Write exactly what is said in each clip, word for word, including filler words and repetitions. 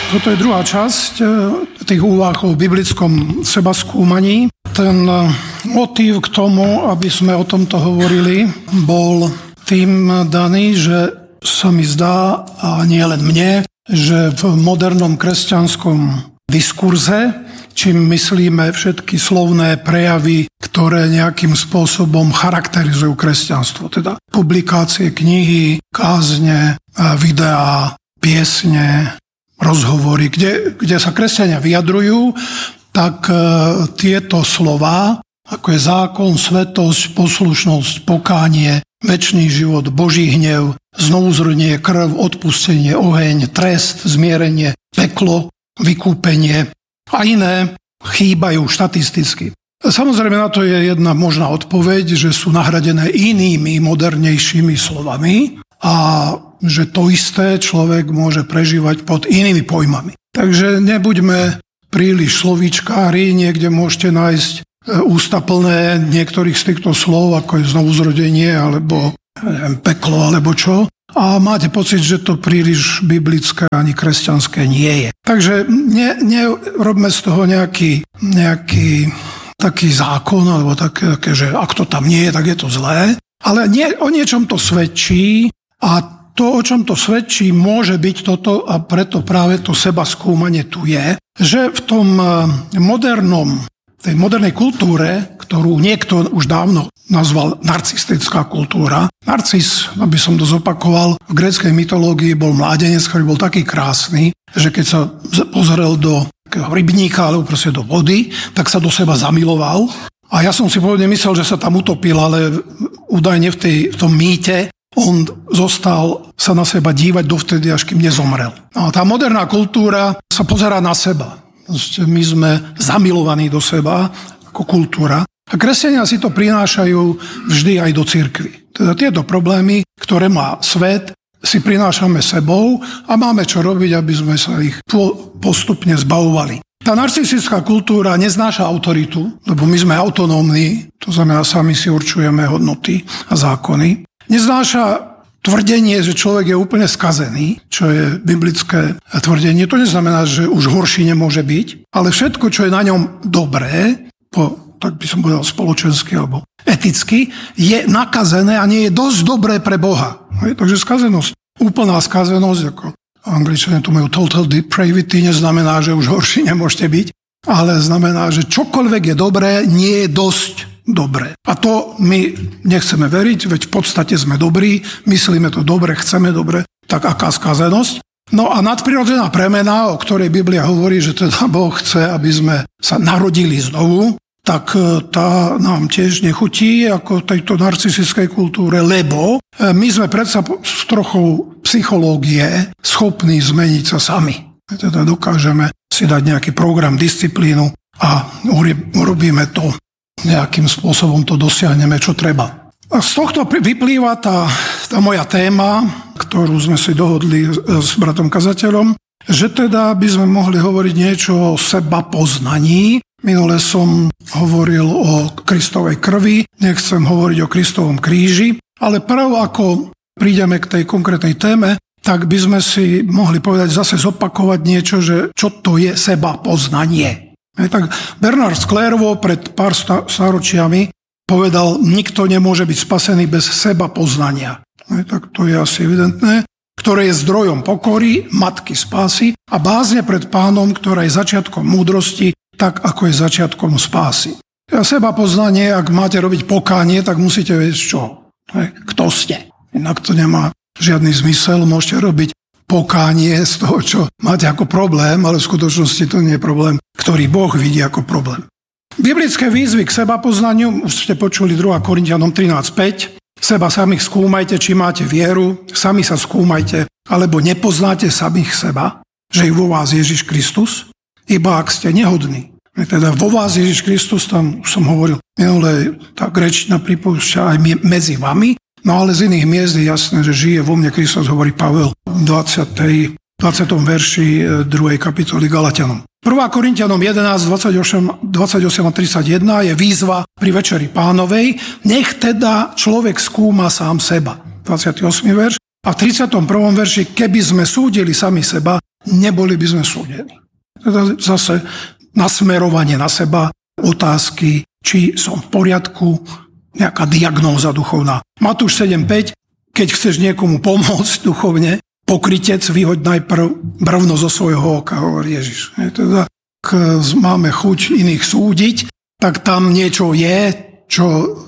Toto je druhá časť tých úvah o biblickom sebaskúmaní. Ten motív k tomu, aby sme o tomto hovorili, bol tým daný, že sa mi zdá, a nie len mne, že v modernom kresťanskom diskurze, čím myslíme všetky slovné prejavy, ktoré nejakým spôsobom charakterizujú kresťanstvo, teda publikácie, knihy, kázne, videá, piesne, rozhovory, kde, kde sa kresťania vyjadrujú, tak e, tieto slová, ako je zákon, svetosť, poslušnosť, pokánie, večný život, Boží hnev, znovuzrodenie, krv, odpustenie, oheň, trest, zmierenie, peklo, vykúpenie a iné chýbajú štatisticky. Samozrejme na to je jedna možná odpoveď, že sú nahradené inými, modernejšími slovami a že to isté človek môže prežívať pod inými pojmami. Takže nebuďme príliš slovíčkári, niekde môžete nájsť ústa plné niektorých z týchto slov, ako je znovuzrodenie, alebo neviem, peklo, alebo čo. A máte pocit, že to príliš biblické ani kresťanské nie je. Takže ne, nerobme z toho nejaký, nejaký taký zákon, alebo také, také, že ak to tam nie je, tak je to zlé. Ale nie, o niečom to svedčí a to, o čom to svedčí, môže byť toto a preto práve to seba skúmanie tu je, že v tom modernom, tej modernej kultúre, ktorú niekto už dávno nazval narcistická kultúra. Narcis, aby som to zopakoval, v gréckej mytológii bol mládenec, ktorý bol taký krásny, že keď sa pozrel do rybníka alebo proste do vody, tak sa do seba zamiloval. A ja som si pôvodne myslel, že sa tam utopil, ale údajne v, tej, v tom mýte on zostal sa na seba dívať dovtedy, až kým nezomrel. A tá moderná kultúra sa pozerá na seba. My sme zamilovaní do seba ako kultúra. A kresťania si to prinášajú vždy aj do cirkvi. Teda tieto problémy, ktoré má svet, si prinášame sebou a máme čo robiť, aby sme sa ich postupne zbavovali. Tá narcistická kultúra neznáša autoritu, lebo my sme autonómni, to znamená, sami si určujeme hodnoty a zákony. Neznáša tvrdenie, že človek je úplne skazený, čo je biblické tvrdenie. To neznamená, že už horší nemôže byť, ale všetko, čo je na ňom dobré, po, tak by som povedal spoločensky alebo eticky, je nakazené a nie je dosť dobré pre Boha. Takže skazenosť, úplná skazenosť, ako Angličania tu majú total depravity, neznamená, že už horší nemôžete byť, ale znamená, že čokoľvek je dobré, nie je dosť dobré. A to my nechceme veriť, veď v podstate sme dobrí, myslíme to dobre, chceme dobre, tak aká skazenosť? No a nadprirodzená premena, o ktorej Biblia hovorí, že teda Boh chce, aby sme sa narodili znovu, tak tá nám tiež nechutí ako tejto narcistickej kultúre, lebo my sme predsa s trochou psychológie schopní zmeniť sa sami. Teda dokážeme si dať nejaký program, disciplínu a urobíme to nejakým spôsobom, to dosiahneme, čo treba. A z tohto vyplýva tá, tá moja téma, ktorú sme si dohodli s bratom kazateľom, že teda by sme mohli hovoriť niečo o seba poznaní. Minule som hovoril o Kristovej krvi, nechcem hovoriť o Kristovom kríži, ale prv ako prídeme k tej konkrétnej téme, tak by sme si mohli povedať, zase zopakovať niečo, že čo to je seba poznanie. Tak Bernard z Clairvaux pred pár stáročiami povedal, nikto nemôže byť spasený bez seba poznania. Tak to je asi evidentné. Ktoré je zdrojom pokory, matky spásy a bázne pred Pánom, ktorá je začiatkom múdrosti, tak ako je začiatkom spásy. A seba poznanie, ak máte robiť pokánie, tak musíte vedieť z čoho. Kto ste. Inak to nemá žiadny zmysel, môžete robiť pokánie z toho, čo máte ako problém, ale v skutočnosti to nie je problém, ktorý Boh vidí ako problém. Biblické výzvy k sebapoznaniu, už ste počuli druhá Korinťanom trinásť päť, seba samých skúmajte, či máte vieru, sami sa skúmajte, alebo nepoznáte samých seba, že je vo vás Ježiš Kristus, iba ak ste nehodní. Teda vo vás Ježiš Kristus, tam už som hovoril, minulé tá gréčtina pripúšťa aj medzi vami, no ale z iných miest je jasné, že žije vo mne Kristus, hovorí Pavel v dvadsiatom dvadsiatom verši druhej kapitoly Galatianom. prvá Korinťanom jedenásť, dvadsaťosem, dvadsaťosem a tridsaťjeden je výzva pri Večeri Pánovej. Nech teda človek skúma sám seba. dvadsiaty ôsmy verš. A v tridsiatom prvom verši, keby sme súdili sami seba, neboli by sme súdení. Teda zase nasmerovanie na seba, otázky, či som v poriadku, nejaká diagnóza duchovná. Matúš sedem päť, keď chceš niekomu pomôcť duchovne, pokrytec, vyhoď najprv brvno zo svojho oka, hovorí Ježiš. Teda, ak máme chuť iných súdiť, tak tam niečo je, čo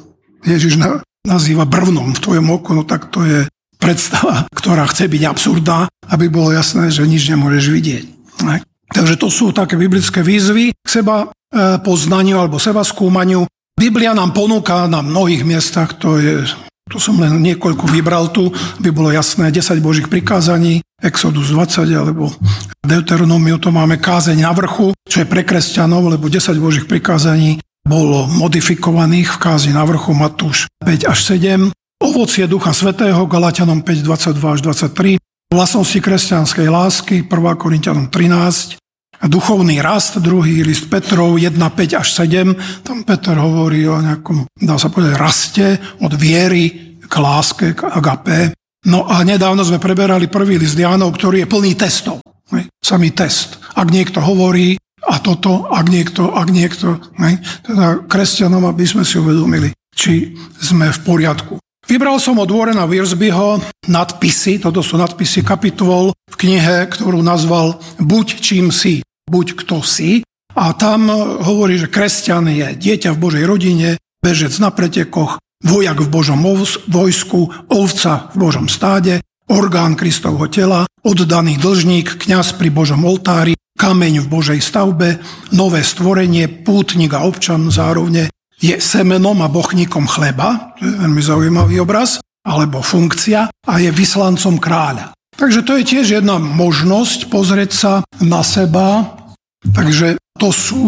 Ježiš nazýva brvnom v tvojom oku, no tak to je predstava, ktorá chce byť absurdná, aby bolo jasné, že nič nemôžeš vidieť. Takže to sú také biblické výzvy k seba poznaniu alebo seba skúmaniu. Biblia nám ponúka na mnohých miestach, to je, tu som len niekoľko vybral tu, aby bolo jasné, desať Božích prikázaní, Exodus dvadsať alebo Deuteronomiu, to máme kázeň na vrchu, čo je pre kresťanov, lebo desať Božích prikázaní bolo modifikovaných v kázni na vrchu, Matúš päť až sedem. Ovocie Ducha Svätého, Galatianom päť dvadsaťdva až dvadsaťtri, vlastnosti kresťanskej lásky, prvá Korinťanom trinásť, duchovný rast, druhý list Petrov, jeden päť až sedem, tam Peter hovorí o nejakom, dá sa povedať, raste od viery k láske, k agape. No a nedávno sme preberali prvý list Jánov, ktorý je plný testov. Ne? Samý test. Ak niekto hovorí a toto, ak niekto, ak niekto, ne? Teda kresťanom, aby sme si uvedomili, či sme v poriadku. Vybral som od Warrena Wiersbeho nadpisy, toto sú nadpisy kapitol v knihe, ktorú nazval Buď čím si, buď kto si. A tam hovorí, že kresťan je dieťa v Božej rodine, bežec na pretekoch, vojak v Božom vojsku, ovca v Božom stáde, orgán Kristovho tela, oddaný dlžník, kňaz pri Božom oltári, kameň v Božej stavbe, nové stvorenie, pútnik a občan zároveň, je semenom a bochníkom chleba, to je veľmi zaujímavý obraz, alebo funkcia, a je vyslancom kráľa. Takže to je tiež jedna možnosť pozrieť sa na seba. Takže to sú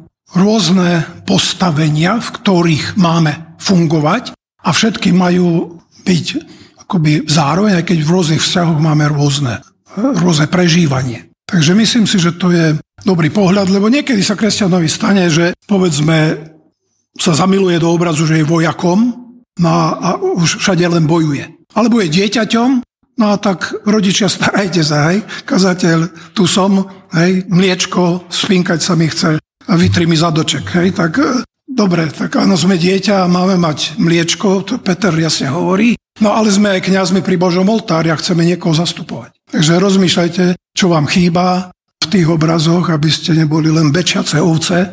rôzne postavenia, v ktorých máme fungovať a všetky majú byť akoby zároveň, aj keď v rôznych vzťahoch máme rôzne, rôzne prežívanie. Takže myslím si, že to je dobrý pohľad, lebo niekedy sa kresťanovi stane, že povedzme sa zamiluje do obrazu, že je vojakom, no a už všade len bojuje. Alebo je dieťaťom, no a tak rodičia, starajte sa, hej, kazateľ, tu som, hej, mliečko, spinkať sa mi chce a vytri mi zadoček, hej, tak dobre, tak áno, sme dieťa a máme mať mliečko, to Peter jasne hovorí, no ale sme aj kňazmi pri Božom oltári a chceme niekoho zastupovať. Takže rozmýšľajte, čo vám chýba v tých obrazoch, aby ste neboli len bečiace ovce,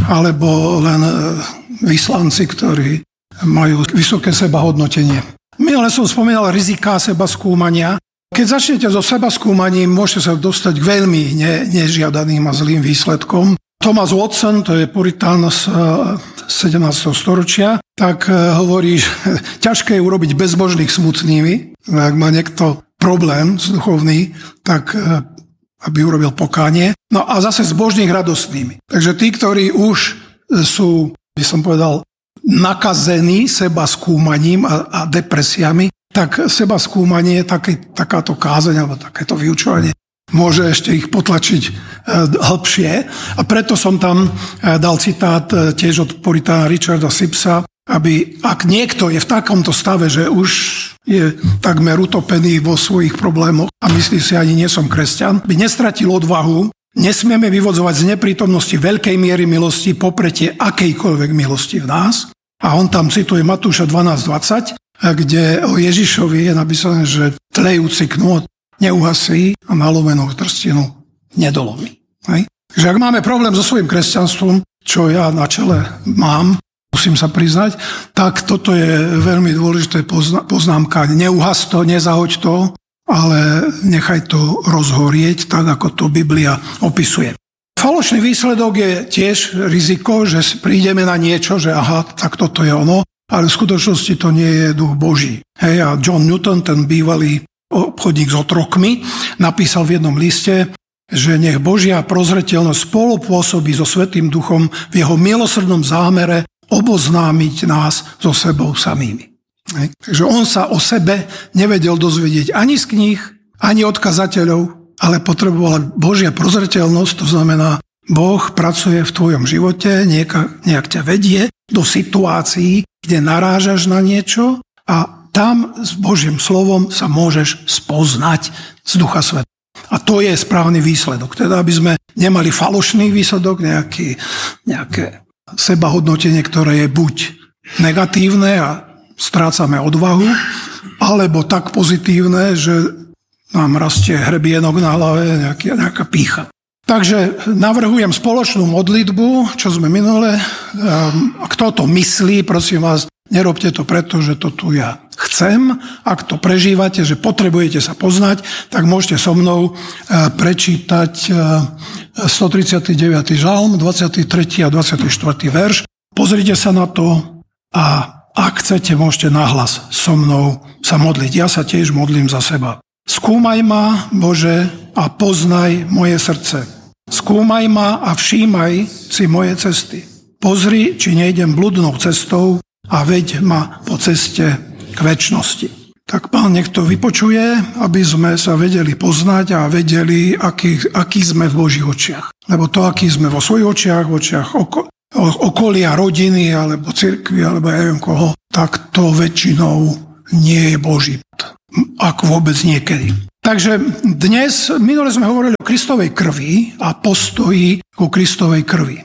alebo len vyslanci, ktorí majú vysoké sebahodnotenie. Minule som spomínal rizika sebaskúmania. Keď začnete so sebaskúmaním, môžete sa dostať k veľmi ne, nežiadaným a zlým výsledkom. Thomas Watson, to je puritán z sedemnásteho storočia, tak hovorí, že ťažké je urobiť bezbožných smutnými. Ak má niekto problém s duchovný, tak aby urobil pokánie. No a zase zbožných radostnými. Takže tí, ktorí už sú, by som povedal, nakazení seba skúmaním a, a depresiami, tak seba skúmanie, také, takáto kázeň alebo takéto vyučovanie môže ešte ich potlačiť e, hlbšie. A preto som tam e, dal citát e, tiež od puritána Richarda Sibbesa, aby ak niekto je v takomto stave, že už je takmer utopený vo svojich problémoch a myslí si, ani nie som kresťan, by nestratil odvahu. Nesmieme vyvodzovať z neprítomnosti veľkej miery milosti popretie akejkoľvek milosti v nás. A on tam cituje Matúša dvanásť dvadsať, kde o Ježišovi je napísané, že tlejúci knôt neuhasí a nalomenú trstinu nedolomí. Hej? Takže ak máme problém so svojím kresťanstvom, čo ja na čele mám, musím sa priznať, tak toto je veľmi dôležité poznámka. Neuhas to, nezahoď to, ale nechaj to rozhorieť, tak ako to Biblia opisuje. Falošný výsledok je tiež riziko, že prídeme na niečo, že aha, tak toto je ono, ale v skutočnosti to nie je duch Boží. Hej, a John Newton, ten bývalý obchodník s otrokmi, napísal v jednom liste, že nech Božia prozreteľnosť spolupôsobí so Svätým Duchom v jeho milosrdnom zámere oboznámiť nás so sebou samými. Hej. Takže on sa o sebe nevedel dozvedieť ani z kníh, ani od kazateľov, ale potrebovala Božia prozreteľnosť, to znamená, Boh pracuje v tvojom živote, nejak, nejak ťa vedie do situácií, kde narážaš na niečo a tam s Božím slovom sa môžeš spoznať z Ducha Svätého. A to je správny výsledok. Teda, aby sme nemali falošný výsledok, nejaký, nejaké sebahodnotenie, ktoré je buď negatívne a strácame odvahu, alebo tak pozitívne, že nám rastie hrebienok na hlave, nejaký, nejaká pýcha. Takže navrhujem spoločnú modlitbu, čo sme minule. A kto to myslí, prosím vás, nerobte to preto, že to tu ja chcem. Ak to prežívate, že potrebujete sa poznať, tak môžete so mnou prečítať stotridsiaty deviaty žalm, dvadsiaty tretí a dvadsiaty štvrtý verš. Pozrite sa na to a ak chcete, môžete nahlas so mnou sa modliť. Ja sa tiež modlím za seba. Skúmaj ma, Bože, a poznaj moje srdce. Skúmaj ma a všímaj si moje cesty. Pozri, či nejdem bludnou cestou a veď ma po ceste k večnosti. Tak Pán nech to vypočuje, aby sme sa vedeli poznať a vedeli, aký, aký sme v Božích očiach. Lebo to, aký sme vo svojich očiach, v očiach oko, okolia, rodiny, alebo cirkvi, alebo ja neviem koho, tak to väčšinou nie je Boží. Ak vôbec niekedy. Takže dnes, minule sme hovorili o Kristovej krvi a postoji ku Kristovej krvi,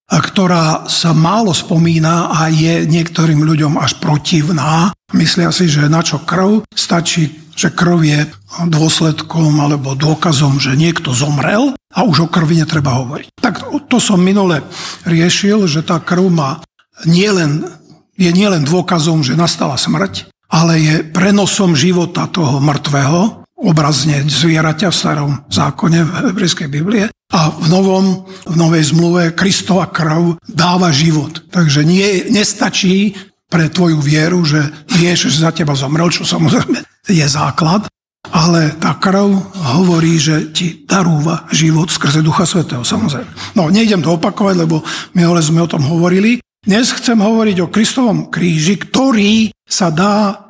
ktorá sa málo spomína a je niektorým ľuďom až protivná. Myslia si, že na čo krv? Stačí, že krv je dôsledkom alebo dôkazom, že niekto zomrel a už o krvi netreba hovoriť. Tak to som minule riešil, že tá krv má nielen, je nielen dôkazom, že nastala smrť, ale je prenosom života toho mŕtvého, obrazne zvieraťa v starom zákone v hebrejskej Biblie. A v, novom, v novej zmluve Kristova krv dáva život. Takže nie, nestačí pre tvoju vieru, že vieš, že za teba zomrel, čo samozrejme je základ, ale tá krv hovorí, že ti darúva život skrze Ducha Svätého, samozrejme. No, nejdem to opakovať, lebo minule sme o tom hovorili. Dnes chcem hovoriť o Kristovom kríži, ktorý sa dá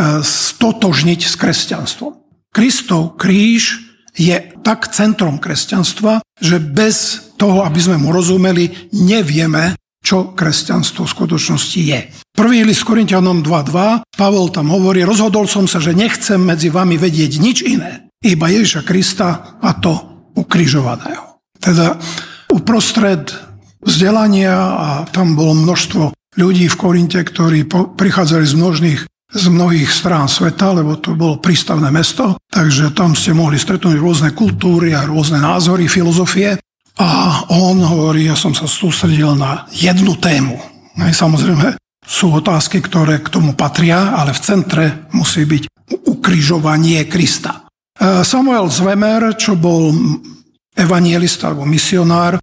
stotožniť s kresťanstvom. Kristov kríž je tak centrom kresťanstva, že bez toho, aby sme mu rozumeli, nevieme, čo kresťanstvo v skutočnosti je. Prvý list Korinťanom dva dva, Pavol tam hovorí, rozhodol som sa, že nechcem medzi vami vedieť nič iné, iba Ježiša Krista a to ukrižovaného. Teda uprostred vzdelania, a tam bolo množstvo ľudí v Korinte, ktorí prichádzali z množných z mnohých strán sveta, lebo to bolo prístavné mesto, takže tam ste mohli stretnúť rôzne kultúry a rôzne názory, filozofie. A on hovorí, ja som sa sústredil na jednu tému. Samozrejme, sú otázky, ktoré k tomu patria, ale v centre musí byť ukrižovanie Krista. Samuel Zwemer, čo bol evanjelista alebo misionár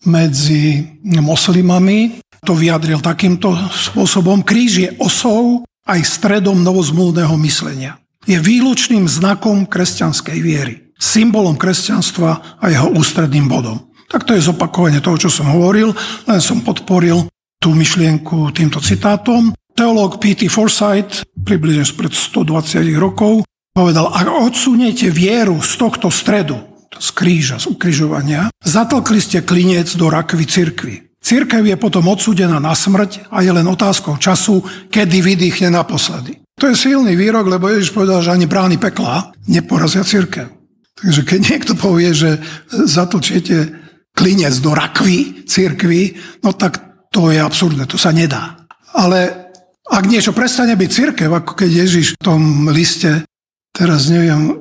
medzi moslimami, to vyjadril takýmto spôsobom. Kríž je osou aj stredom novozmluvného myslenia. Je výlučným znakom kresťanskej viery, symbolom kresťanstva a jeho ústredným bodom. Tak to je zopakovanie toho, čo som hovoril, len som podporil tú myšlienku týmto citátom. Teológ P T Forsyth, približne spred stodvadsať rokov, povedal, ak odsuniete vieru z tohto stredu, z kríža, z ukrižovania, zatlkli ste klinec do rakvy cirkvi. Cirkev je potom odsúdená na smrť a je len otázkou času, kedy vydýchne naposledy. To je silný výrok, lebo Ježiš povedal, že ani brány pekla neporazia cirkev. Takže keď niekto povie, že zatlčiete klinec do rakvy cirkvi, no tak to je absurdné, to sa nedá. Ale ak niečo prestane byť cirkev, ako keď Ježiš v tom liste, teraz neviem,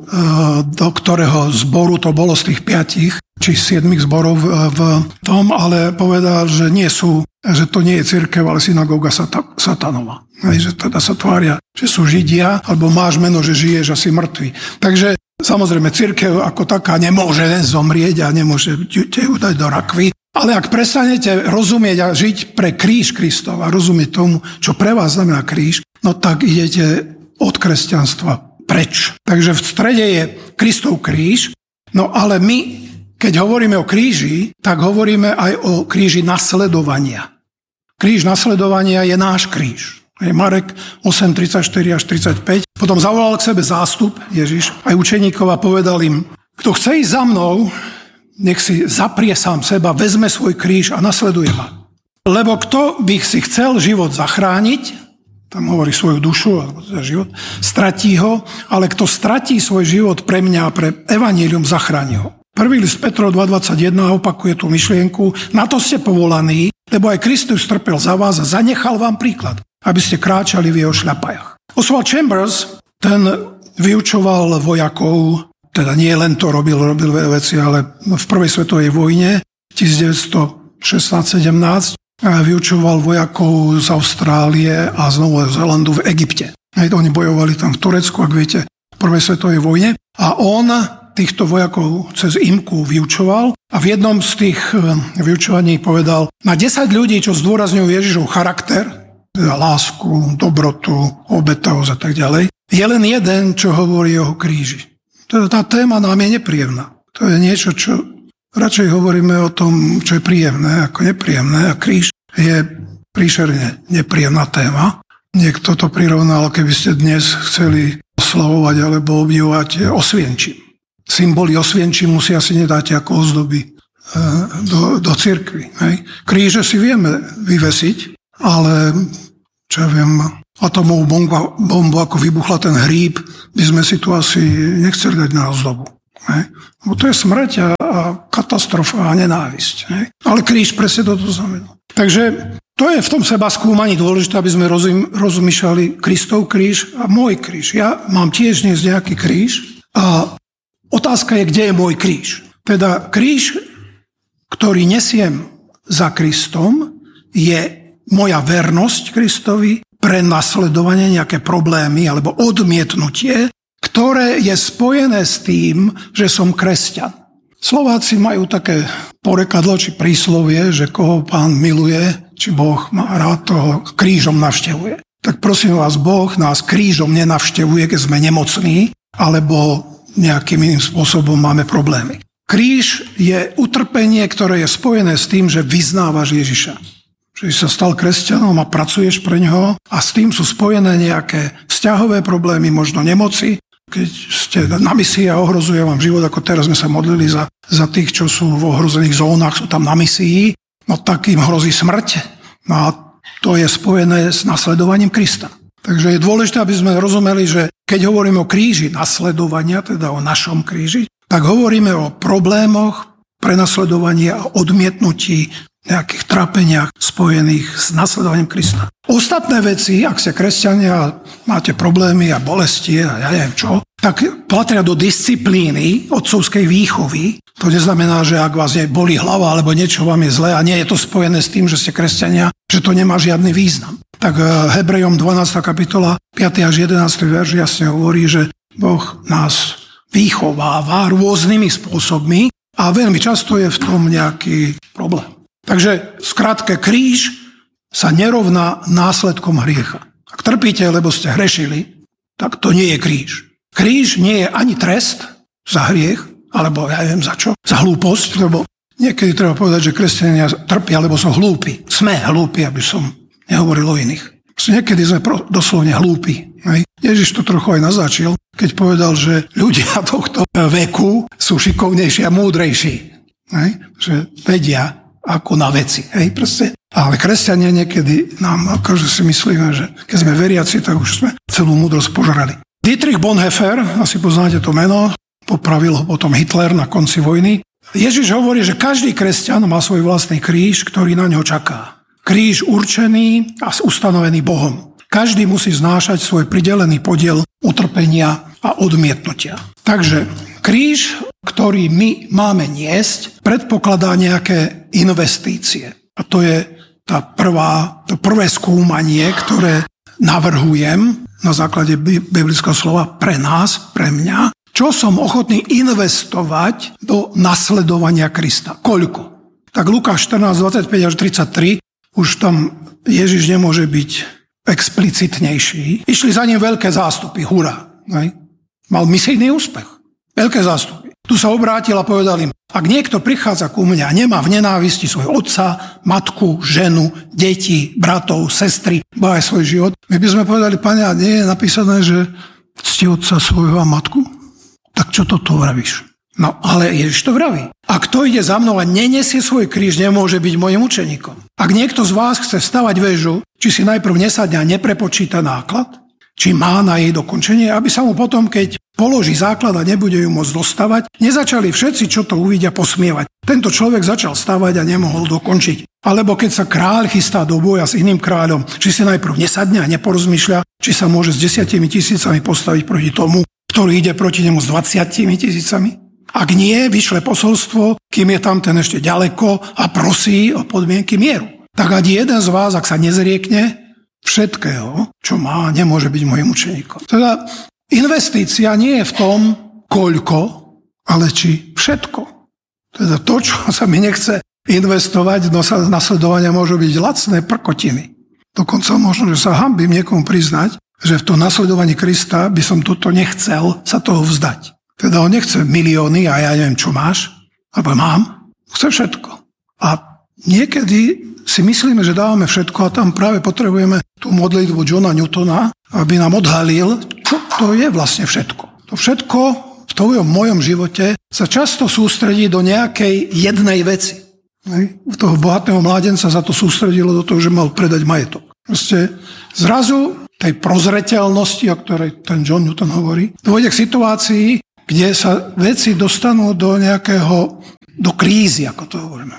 do ktorého zboru to bolo z tých piatich, či siedmých zborov v tom, ale povedal, že nie sú, že to nie je cirkev, ale synagóga sata, satanova. Hej, že teda sa tvária, že sú Židia, alebo máš meno, že žiješ a si mŕtvy. Takže samozrejme, cirkev ako taká nemôže zomrieť a nemôže te dať do rakvy, ale ak prestanete rozumieť a žiť pre kríž Kristov a rozumieť tomu, čo pre vás znamená kríž, no tak idete od kresťanstva preč. Takže v strede je Kristov kríž, no ale my, keď hovoríme o kríži, tak hovoríme aj o kríži nasledovania. Kríž nasledovania je náš kríž. Marek osem tridsaťštyri až tridsaťpäť. Potom zavolal k sebe zástup Ježiš aj učeníkov a povedal im, kto chce ísť za mnou, nech si zaprie sám seba, vezme svoj kríž a nasleduje ma. Lebo kto by si chcel život zachrániť, tam hovorí svoju dušu, alebo teda život, stratí ho, ale kto stratí svoj život pre mňa a pre evanjelium, zachráni ho. Prvý list Petrov dva dvadsaťjeden opakuje tú myšlienku, na to ste povolaní, lebo aj Kristus trpel za vás a zanechal vám príklad, aby ste kráčali v jeho šľapajach. Oswald Chambers, ten vyučoval vojakov, teda nie len to robil, robil veci, ale v prvej svetovej vojne devätnásťstošestnásť sedemnásť vyučoval vojakov z Austrálie a z Nového Zélandu v Egypte. Hej, oni bojovali tam v Turecku, ak viete, v prvej svetovej vojne. A on týchto vojakov cez imku vyučoval a v jednom z tých vyučovaní povedal, na desať ľudí, čo zdôrazňujú Ježišov charakter, teda lásku, dobrotu, obetavosť a tak ďalej, je len jeden, čo hovorí o kríži. Teda tá téma nám je nepríjemná. To je niečo, čo radšej hovoríme o tom, čo je príjemné, ako nepríjemné. A kríž je príšerne nepríjemná téma. Niekto to prirovnal, keby ste dnes chceli oslavovať alebo obdivovať Osvienčim. Symboly Osvienčimu si asi nedáte ako ozdoby do, do cirkvi. Hej. Kríže si vieme vyvesiť, ale čo ja viem, atomovú bombu, bombu ako vybuchla ten hríb, by sme si tu asi nechceli dať na ozdobu. Hej. Bo to je smrť a, a katastrofa a nenávisť. Hej. Ale kríž presne toto znamená. Takže to je v tom seba skúmaní dôležité, aby sme rozum, rozmýšľali Kristov kríž a môj kríž. Ja mám tiež dnes nejaký kríž a otázka je, kde je môj kríž. Teda kríž, ktorý nesiem za Kristom, je moja vernosť Kristovi, prenasledovanie, nejaké problémy alebo odmietnutie, ktoré je spojené s tým, že som kresťan. Slováci majú také porekadlo či príslovie, že koho Pán miluje, či Boh má rád, toho krížom navštevuje. Tak prosím vás, Boh nás krížom nenavštevuje, keď sme nemocní, alebo nejakým iným spôsobom máme problémy. Kríž je utrpenie, ktoré je spojené s tým, že vyznávaš Ježiša. Že si sa stal kresťanom a pracuješ pre ňoho a s tým sú spojené nejaké vzťahové problémy, možno nemoci. Keď ste na misii a ohrozuje vám život, ako teraz sme sa modlili za, za tých, čo sú v ohrozených zónach, sú tam na misii, no tak im hrozí smrť. No a to je spojené s nasledovaním Krista. Takže je dôležité, aby sme rozumeli, že keď hovoríme o kríži nasledovania, teda o našom kríži, tak hovoríme o problémoch, prenasledovaní a odmietnutí, nejakých trápeniach spojených s nasledovaním Krista. Ostatné veci, ak ste kresťania, máte problémy a bolesti a ja neviem čo, tak patria do disciplíny otcovskej výchovy. To neznamená, že ak vás bolí hlava alebo niečo vám je zlé a nie je to spojené s tým, že ste kresťania, že to nemá žiadny význam. Tak Hebrejom dvanásta kapitola, piaty až jedenásty verš jasne hovorí, že Boh nás vychováva rôznymi spôsobmi a veľmi často je v tom nejaký problém. Takže skrátke, kríž sa nerovná následkom hriecha. Ak trpíte, lebo ste hrešili, tak to nie je kríž. Kríž nie je ani trest za hriech, alebo ja neviem za čo, za hlúposť, lebo niekedy treba povedať, že kresťania trpia, lebo sú hlúpi. Sme hlúpi, aby som nehovoril o iných. Niekedy sme doslovne hlúpi. Hej. Ježiš to trochu aj naznačil, keď povedal, že ľudia tohto veku sú šikovnejší a múdrejší. Hej. Že vedia ako na veci. Hej, proste. Ale kresťania niekedy nám akože si myslíme, že keď sme veriaci, tak už sme celú múdrosť požrali. Dietrich Bonhoeffer, asi poznáte to meno, popravil ho potom Hitler na konci vojny. Ježiš hovorí, že každý kresťan má svoj vlastný kríž, ktorý na ňo čaká. Kríž určený a ustanovený Bohom. Každý musí znášať svoj pridelený podiel utrpenia a odmietnutia. Takže kríž, ktorý my máme niesť, predpokladá nejaké investície. A to je tá prvá, to prvé skúmanie, ktoré navrhujem na základe biblického slova pre nás, pre mňa, čo som ochotný investovať do nasledovania Krista. Koľko? Tak Lukáš štrnásť, dvadsaťpäť až tridsaťtri, už tam Ježiš nemôže byť explicitnejší. Išli za ním veľké zástupy, hurá. Hej? Mal misijný úspech. Veľké zástupy. Tu sa obrátil a povedal im, ak niekto prichádza ku mne a nemá v nenávisti svojho otca, matku, ženu, deti, bratov, sestry, bo aj svoj život, my by sme povedali, Pane, a nie je napísané, že cti otca svojho a matku? Tak čo toto vravíš? No ale Ježiš to vraví. A kto ide za mnou a nenesie svoj kríž, nemôže byť mojim učeníkom. Ak niekto z vás chce stavať väžu, či si najprv nesadne a neprepočíta náklad, či má na jej dokončenie, aby sa mu potom, keď položí základ a nebude ju môcť dostavať, nezačali všetci, čo to uvidia, posmievať. Tento človek začal stavať a nemohol dokončiť. Alebo keď sa kráľ chystá do boja s iným kráľom, či si najprv nesadne a neporozmýšľa, či sa môže s desiatimi tisícami postaviť proti tomu, ktorý ide proti nemu s dvaciatimi tisícami. Ak nie, vyšle posolstvo, kým je tam ten ešte ďaleko a prosí o podmienky mieru. Tak ani jeden z vás, ak sa nezriekne všetkého, čo má, nemôže byť mojim učeníkom. Teda investícia nie je v tom, koľko, ale či všetko. Teda to, čo sa mi nechce investovať do nasledovania, môžu byť lacné prkotiny. Dokonca možno, že sa hanbím niekomu priznať, že v tom nasledovaní Krista by som toto nechcel sa toho vzdať. Teda on nechce milióny a ja neviem, čo máš, alebo mám. Chce všetko. A niekedy si myslíme, že dávame všetko a tam práve potrebujeme tú modlitbu Johna Newtona, aby nám odhalil, čo to je vlastne všetko. To všetko v tvojom mojom živote sa často sústredí do nejakej jednej veci. U toho bohatého mládenca sa to sústredilo do toho, že mal predať majetok. Proste zrazu tej prozreteľnosti, o ktorej ten John Newton hovorí, dôjde k situácii, kde sa veci dostanú do nejakého, do krízy, ako to hovoríme.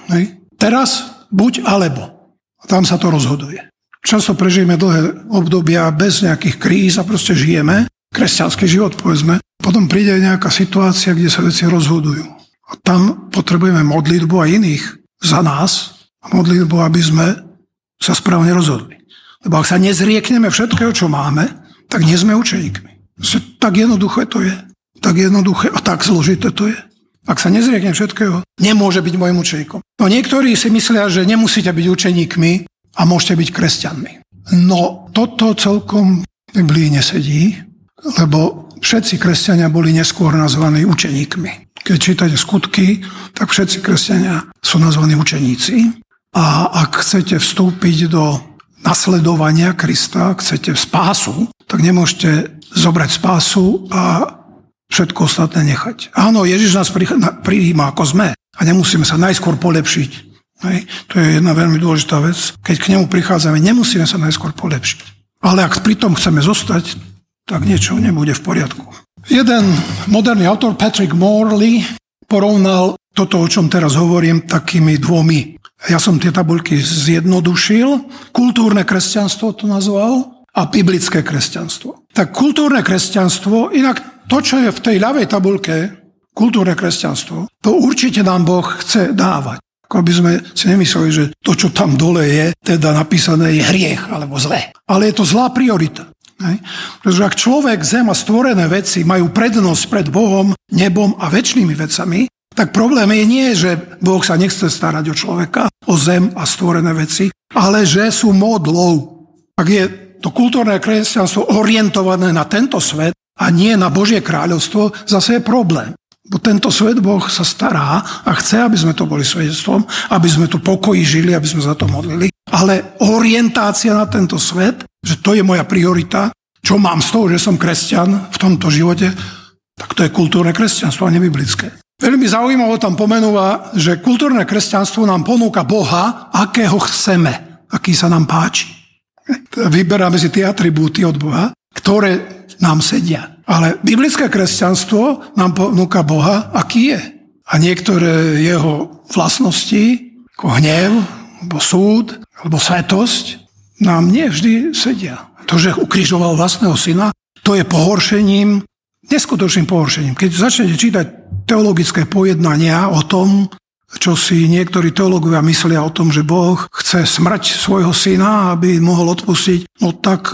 Teraz buď alebo. A tam sa to rozhoduje. Často prežijeme dlhé obdobia bez nejakých kríz a proste žijeme. Kresťanský život, povedzme. Potom príde nejaká situácia, kde sa veci rozhodujú. A tam potrebujeme modlitbu a iných za nás a modlitbu, aby sme sa správne rozhodli. Lebo ak sa nezriekneme všetkého, čo máme, tak nie sme učeníkmi. Tak jednoduché to je. Tak jednoduché a tak zložité to je. Ak sa nezriekne všetkého, nemôže byť môjim učeníkom. No niektorí si myslia, že nemusíte byť učeníkmi a môžete byť kresťanmi. No toto celkom v Biblii nesedí, lebo všetci kresťania boli neskôr nazvaní učeníkmi. Keď čítate skutky, tak všetci kresťania sú nazvaní učeníci. A ak chcete vstúpiť do nasledovania Krista, ak chcete spásu, tak nemôžete zobrať spásu a všetko ostatné nechať. Áno, Ježiš nás prijíma ako sme a nemusíme sa najskôr polepšiť. Hej. To je jedna veľmi dôležitá vec. Keď k nemu prichádzame, nemusíme sa najskôr polepšiť. Ale ak pri tom chceme zostať, tak niečo nebude v poriadku. Jeden moderný autor, Patrick Morley, porovnal toto, o čom teraz hovorím, takými dvomi. Ja som tie tabuľky zjednodušil. Kultúrne kresťanstvo to nazval a biblické kresťanstvo. Tak kultúrne kresťanstvo, inak to, čo je v tej ľavej tabuľke, kultúrne kresťanstvo, to určite nám Boh chce dávať. Ako by sme si nemysleli, že to, čo tam dole je, teda napísané, je hriech alebo zlé. Ale je to zlá priorita. Hej? Pretože ak človek, zem a stvorené veci majú prednosť pred Bohom, nebom a večnými vecami, tak problém je nie, že Boh sa nechce starať o človeka, o zem a stvorené veci, ale že sú modlou. Ak je to kultúrne kresťanstvo orientované na tento svet, a nie na Božie kráľovstvo, zase je problém. Bo tento svet Boh sa stará a chce, aby sme to boli svedectvom, aby sme tu pokoji žili, aby sme za to modlili. Ale orientácia na tento svet, že to je moja priorita, čo mám z toho, že som kresťan v tomto živote, tak to je kultúrne kresťanstvo a nebiblické. Veľmi zaujímaво tam pomenúva, že kultúrne kresťanstvo nám ponúka Boha, akého chceme, aký sa nám páči. Vyberáme si tie atribúty od Boha, ktoré nám sedia. Ale biblické kresťanstvo nám ponúka Boha, aký je. A niektoré jeho vlastnosti, ako hnev, alebo súd, alebo svetosť, nám nie vždy sedia. To, že ukrižoval vlastného syna, to je pohoršením, neskutočným pohoršením. Keď začnete čítať teologické pojednania o tom, čo si niektorí teológovia myslia o tom, že Boh chce smrť svojho syna, aby mohol odpustiť, no tak e,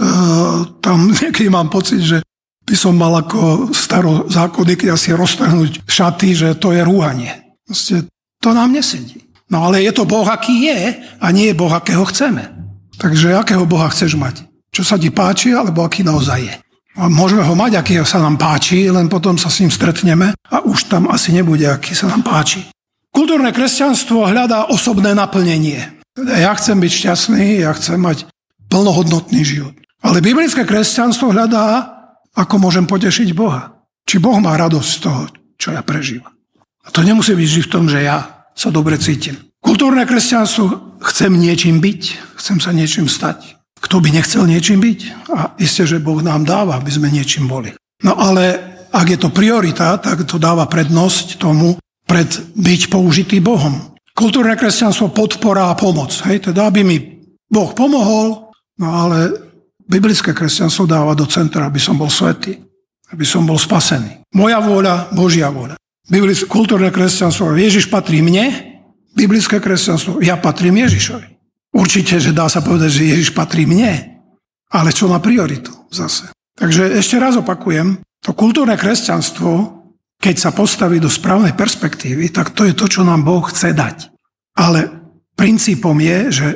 tam niekedy mám pocit, že by som mal ako starozákonník asi roztrhnúť šaty, že to je rúhanie. Proste to nám nesedí. No ale je to Boh, aký je, a nie je Boh, akého chceme. Takže akého Boha chceš mať? Čo sa ti páči, alebo aký naozaj je? A môžeme ho mať, aký sa nám páči, len potom sa s ním stretneme a už tam asi nebude, aký sa nám páči. Kultúrne kresťanstvo hľadá osobné naplnenie. Teda ja chcem byť šťastný, ja chcem mať plnohodnotný život. Ale biblické kresťanstvo hľadá, ako môžem potešiť Boha. Či Boh má radosť z toho, čo ja prežívam. A to nemusí byť vždy v tom, že ja sa dobre cítim. Kultúrne kresťanstvo, chcem niečím byť, chcem sa niečím stať. Kto by nechcel niečím byť? A isté, že Boh nám dáva, aby sme niečím boli. No ale ak je to priorita, tak to dáva prednosť tomu pred byť použitý Bohom. Kultúrne kresťanstvo, podpora a pomoc. Hej, teda aby mi Boh pomohol, no ale biblické kresťanstvo dáva do centra, aby som bol svätý, aby som bol spasený. Moja vôľa, Božia vôľa. Biblické, kultúrne kresťanstvo, Ježiš patrí mne, biblické kresťanstvo, ja patrím Ježišovi. Určite, že dá sa povedať, že Ježiš patrí mne, ale čo má prioritu zase. Takže ešte raz opakujem, to kultúrne kresťanstvo, keď sa postaví do správnej perspektívy, tak to je to, čo nám Boh chce dať. Ale princípom je, že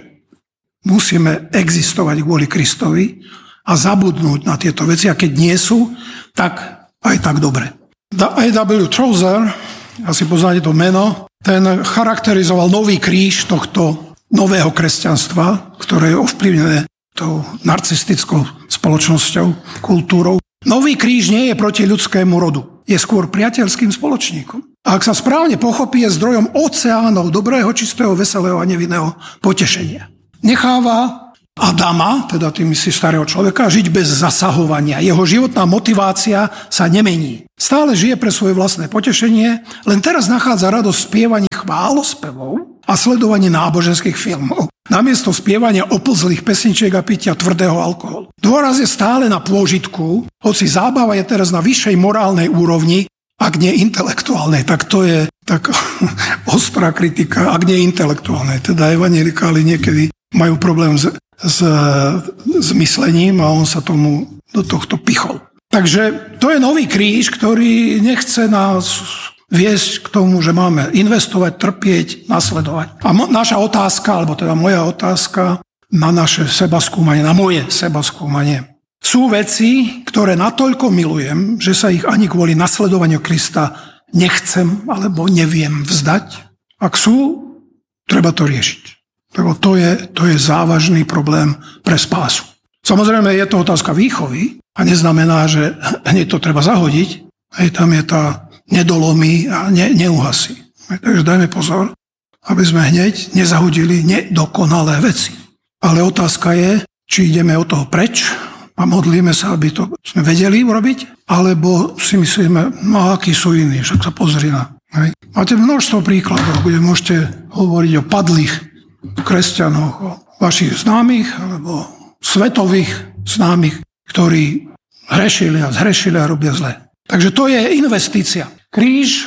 musíme existovať kvôli Kristovi a zabudnúť na tieto veci, a keď nie sú, tak aj tak dobre. á vé Tozer, asi poznáte to meno, ten charakterizoval nový kríž tohto nového kresťanstva, ktoré je ovplyvnené tou narcistickou spoločnosťou, kultúrou. Nový kríž nie je proti ľudskému rodu, je skôr priateľským spoločníkom. A ak sa správne pochopí, je zdrojom oceánov dobrého, čistého, veselého a nevinného potešenia. Necháva Adama, teda tým myslí starého človeka, žiť bez zasahovania. Jeho životná motivácia sa nemení. Stále žije pre svoje vlastné potešenie, len teraz nachádza radosť v spievaní chválospevov a sledovaní náboženských filmov. Namiesto spievania oplzlých pesničiek a pitia tvrdého alkoholu. Dôraz je stále na pôžitku, hoci zábava je teraz na vyššej morálnej úrovni, ak nie intelektuálnej, tak to je tak ostrá kritika, ak nie intelektuálnej. Teda evanjelikáli niekedy majú problém s, s, s myslením a on sa tomu do tohto pichol. Takže to je nový kríž, ktorý nechce nás viesť k tomu, že máme investovať, trpieť, nasledovať. A mo- naša otázka, alebo teda moja otázka na naše sebaskúmanie, na moje sebaskúmanie. Sú veci, ktoré natoľko milujem, že sa ich ani kvôli nasledovaniu Krista nechcem alebo neviem vzdať. Ak sú, treba to riešiť. Lebo to je, to je závažný problém pre spásu. Samozrejme, je to otázka výchovy a neznamená, že hneď to treba zahodiť. Hej, tam je tá nedolomí a ne, neuhasí. Takže dajme pozor, aby sme hneď nezahodili nedokonalé veci. Ale otázka je, či ideme od toho preč a modlíme sa, aby to sme vedeli urobiť, alebo si myslíme, no akí sú iní, však sa pozri na. Hej. Máte množstvo príkladov, kde môžete hovoriť o padlých kresťanoch, o vašich známych, alebo svetových známych, ktorí hrešili a zhrešili a robia zle. Takže to je investícia. Kríž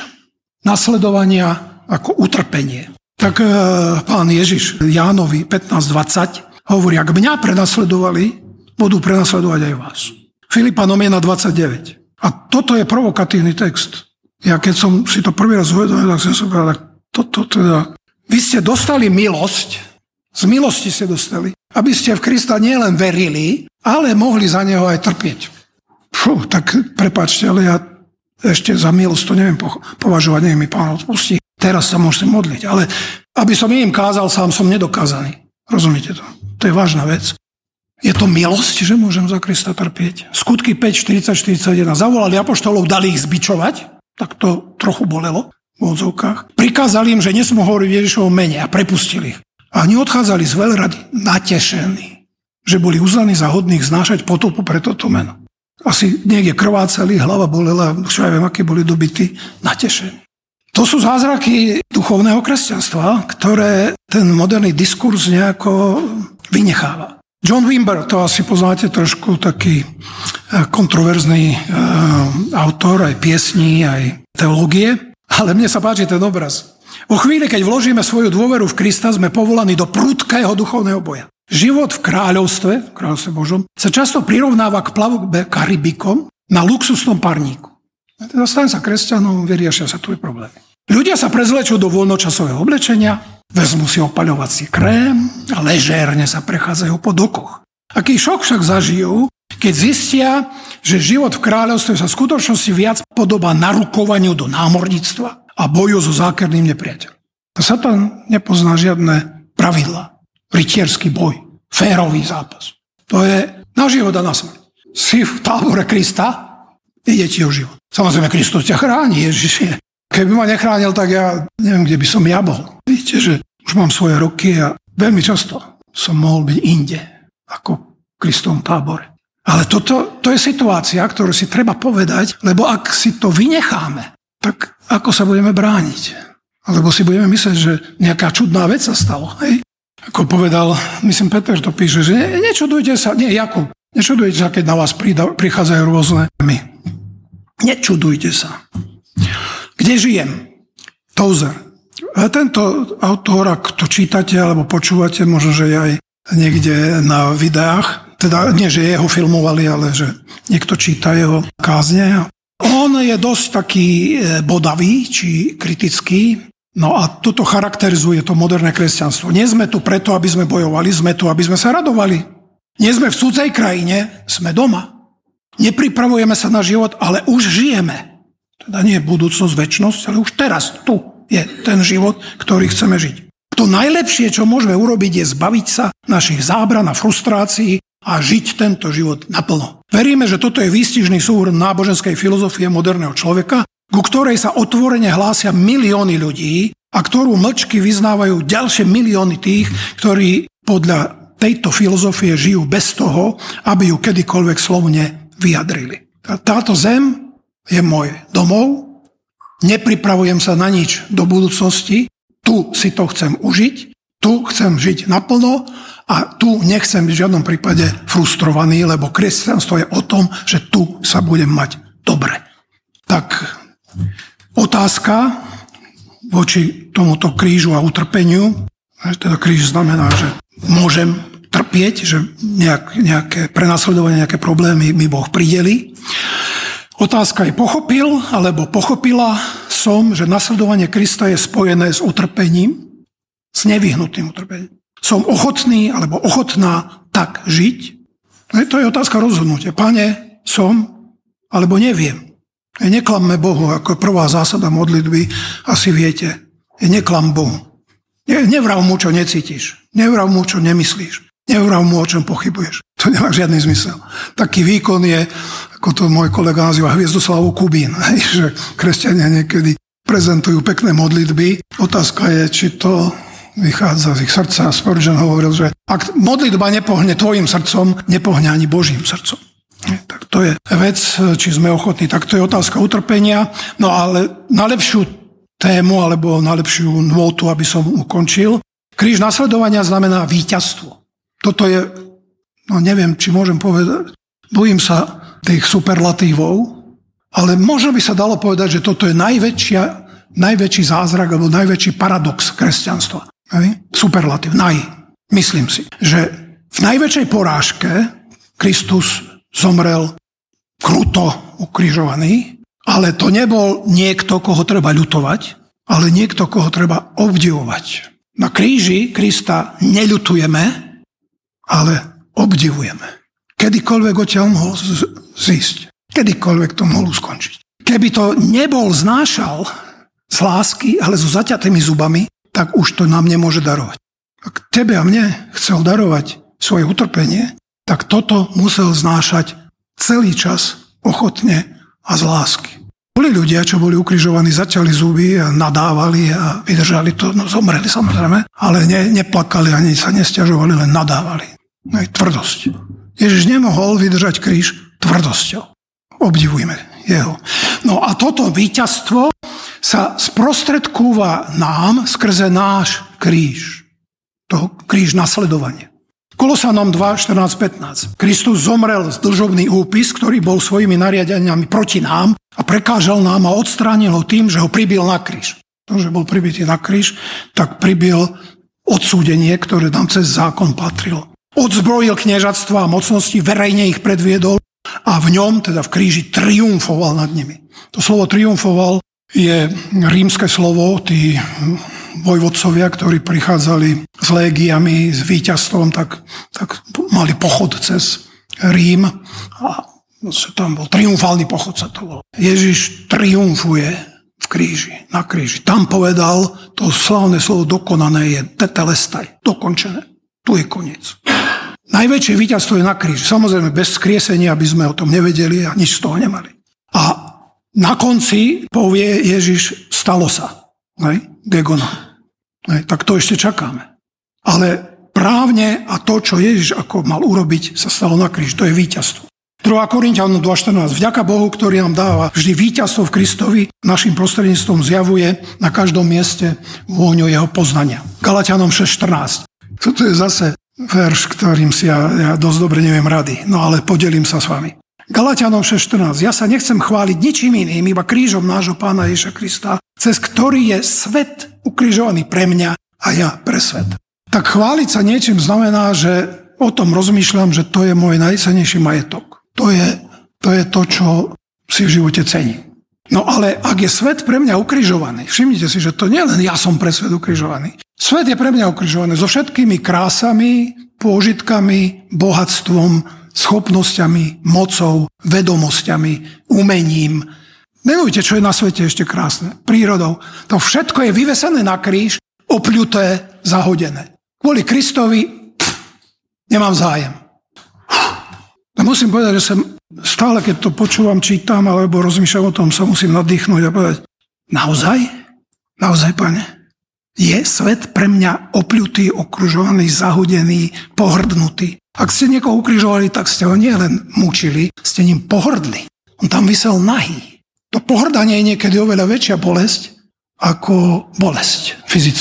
nasledovania ako utrpenie. Tak e, pán Ježiš Jánovi pätnásť dvadsať hovorí, ak mňa prenasledovali, budú prenasledovať aj vás. Filipanom jedna dvadsaťdeväť. A toto je provokatívny text. Ja keď som si to prvý raz uvedomil, tak som sa povedal, toto teda... Vy ste dostali milosť, z milosti ste dostali, aby ste v Krista nielen verili, ale mohli za neho aj trpieť. Fú, tak prepáčte, ale ja ešte za milosť to neviem považovať, nech mi Pán odpustí. Teraz sa môžem modliť, ale aby som im kázal, sám som nedokázaný. Rozumiete to? To je vážna vec. Je to milosť, že môžem za Krista trpieť? Skutky päť, štyridsať, štyridsaťjeden. Zavolali apoštolov, dali ich zbičovať, tak to trochu bolelo v odzovkách. Prikázali im, že nesmú hovoriť v Ježišovom mene a prepustili ich. A oni odchádzali z veľrady natešení, že boli uznaní za hodných znášať potopu pre toto meno. Asi niekde krvácali, hlava bolela, čo ja viem, aké boli dobití, natešení. To sú zázraky duchovného kresťanstva, ktoré ten moderný diskurs nejako vynecháva. John Wimber, to asi poznáte, trošku taký kontroverzný uh, autor, aj piesní, aj teológie, ale mne sa páči ten obraz. O chvíli, keď vložíme svoju dôveru v Krista, sme povolaní do prudkého duchovného boja. Život v kráľovstve, v kráľovstve Božom, sa často prirovnáva k plavbe Karibikom na luxusnom parníku. Teda staň sa kresťanom, vyriešia sa tvoje problémy. Ľudia sa prezlečú do voľnočasového oblečenia, vezmú si opaľovací krém a ležérne sa prechádzajú po dokoch. Aký šok však zažijú, keď zistia, že život v kráľovstve sa v skutočnosti viac podobá narukovaniu do námorníctva a boju so zákerným nepriateľom. Satan nepozná žiadne pravidlá. Rytierský boj, férový zápas. To je na život a na smrť. Si v tábore Krista, ide ti o život. Samozrejme, Kristus ťa chráni, Ježiš je Keby ma nechránil, tak ja neviem, kde by som ja bol. Víte, že už mám svoje roky a veľmi často som mohol byť inde, ako v Kristovom tábore. Ale toto, to je situácia, ktorú si treba povedať, lebo ak si to vynecháme, tak ako sa budeme brániť? Alebo si budeme myslieť, že nejaká čudná vec sa stala. Hej? Ako povedal, myslím, Peter to píše, že ne, nečudujte sa, nie, Jakub, nečudujte sa, keď na vás prichádzajú rôzne my. Nečudujte sa. Kde žijem? Tozer. A tento autor, ak to čítate alebo počúvate, možno, že aj niekde na videách, teda nie, že jeho filmovali, ale že niekto číta jeho kázne. On je dosť taký bodavý, či kritický, no a toto charakterizuje to moderné kresťanstvo. Nie sme tu preto, aby sme bojovali, sme tu, aby sme sa radovali. Nie sme v cudzej krajine, sme doma. Nepripravujeme sa na život, ale už žijeme. Teda nie budúcnosť, večnosť, ale už teraz, tu je ten život, ktorý chceme žiť. To najlepšie, čo môžeme urobiť, je zbaviť sa našich zábran a frustrácií a žiť tento život naplno. Veríme, že toto je výstižný súhrn náboženskej filozofie moderného človeka, ku ktorej sa otvorene hlásia milióny ľudí a ktorú mlčky vyznávajú ďalšie milióny tých, ktorí podľa tejto filozofie žijú bez toho, aby ju kedykoľvek slovne vyjadrili. Táto zem je môj domov, nepripravujem sa na nič do budúcnosti, tu si to chcem užiť, tu chcem žiť naplno a tu nechcem byť v žiadnom prípade frustrovaný, lebo kresťanstvo je o tom, že tu sa budem mať dobre. Tak otázka voči tomuto krížu a utrpeniu, teda kríž znamená, že môžem trpieť, že nejak, nejaké prenasledovanie, nejaké problémy mi Boh prideli. Otázka je, pochopil, alebo pochopila som, že nasledovanie Krista je spojené s utrpením, s nevyhnutým utrpením. Som ochotný, alebo ochotná tak žiť? To je otázka rozhodnutia. Pane, som, alebo neviem. Neklamme Bohu, ako prvá zásada modlitby, asi viete. Neklam Bohu. Nevrav mu, čo necítiš. Nevrav mu, čo nemyslíš. Nevrav mu, o čom pochybuješ. To nemá žiadny zmysel. Taký výkon je, ako to môj kolega nazýva, Hviezdoslavu Kubín. Že kresťania niekedy prezentujú pekné modlitby. Otázka je, či to vychádza z ich srdca. Spurgeon hovoril, že ak modlitba nepohne tvojim srdcom, nepohne ani Božím srdcom. Tak to je vec, či sme ochotní. Tak to je otázka utrpenia. No ale na lepšiu tému, alebo na lepšiu nôtu, aby som ukončil. Kríž nasledovania znamená víťazstvo. Toto je, no neviem, či môžem povedať, bojím sa tých superlatívov, ale možno by sa dalo povedať, že toto je najväčšia, najväčší zázrak alebo najväčší paradox kresťanstva. Hej? Superlatív, naj. Myslím si, že v najväčšej porážke Kristus zomrel kruto ukrižovaný, ale to nebol niekto, koho treba ľutovať, ale niekto, koho treba obdivovať. Na kríži Krista neľutujeme, ale obdivujeme. Kedykoľvek odtiaľ mohol zísť. Kedykoľvek to mohol skončiť. Keby to nebol znášal z lásky, ale so zaťatými zubami, tak už to nám nemôže darovať. Ak tebe a mne chcel darovať svoje utrpenie, tak toto musel znášať celý čas ochotne a z lásky. Boli ľudia, čo boli ukrižovaní, zaťali zuby a nadávali a vydržali to, no zomreli samozrejme, ale ne, neplakali ani sa nesťažovali, len nadávali. No aj tvrdosť. Ježiš nemohol vydržať kríž tvrdosťou. Obdivujme jeho. No a toto víťazstvo sa sprostredkúva nám skrze náš kríž. To kríž nasledovania. Kolosanom dva, štrnásť, pätnásť. Kristus zomrel z dlžobný úpis, ktorý bol svojimi nariadeniami proti nám a prekážal nám a odstránil ho tým, že ho pribil na kríž. To, že bol pribitý na kríž, tak pribil odsúdenie, ktoré nám cez zákon patrilo. Odzbrojil kniežatstva a mocnosti, verejne ich predviedol a v ňom, teda v kríži, triumfoval nad nimi. To slovo triumfoval je rímske slovo, tí vojvodcovia, ktorí prichádzali s légiami, s víťazstvom, tak, tak mali pochod cez Rím a tam bol triumfálny pochod, sa to bol. Ježiš triumfuje v kríži, na kríži. Tam povedal, to slávne slovo dokonané je tetelestai, dokončené. Tu je koniec. Najväčšie víťazstvo je na kríži. Samozrejme, bez skriesenia by sme o tom nevedeli a nič z toho nemali. A na konci povie Ježiš, Stalo sa. Hej? Gegona. Hej? Tak to ešte čakáme. Ale právne a to, čo Ježiš ako mal urobiť, sa stalo na kríž. To je víťazstvo. druhá Korinťanom dva štrnásť. Vďaka Bohu, ktorý nám dáva vždy víťazstvo v Kristovi, našim prostredníctvom zjavuje na každom mieste vôňu jeho poznania. Galatianom šesť štrnásť. Toto je zase verš, ktorým si ja, ja dosť dobre neviem rady, no ale podelím sa s vami. Galatianom šesť štrnásť. Ja sa nechcem chváliť ničím iným, iba krížom nášho Pána Ježiša Krista, cez ktorý je svet ukrižovaný pre mňa a ja pre svet. Tak chváliť sa niečím znamená, že o tom rozmýšľam, že to je môj najcennejší majetok. To je, to je to, čo si v živote cením. No ale ak je svet pre mňa ukrižovaný, všimnite si, že to nie len ja som pre svet ukrižovaný. Svet je pre mňa ukrižovaný so všetkými krásami, pôžitkami, bohatstvom, schopnosťami, mocou, vedomosťami, umením. Menujte, čo je na svete ešte krásne. Prírodou. To všetko je vyvesené na kríž, opľuté, zahodené. Kvôli Kristovi pff, nemám zájem. A musím povedať, že som stále, keď to počúvam, čítam, alebo rozmýšľam o tom, sa musím nadýchnúť a povedať, naozaj? Naozaj, Pane? Je svet pre mňa opľutý, okružovaný, zahodený, pohrdnutý? Ak ste niekoho ukrižovali, tak ste ho nielen mučili, ste ním pohrdli. On tam visel nahý. To pohrdanie je niekedy oveľa väčšia bolesť ako bolesť fyzická.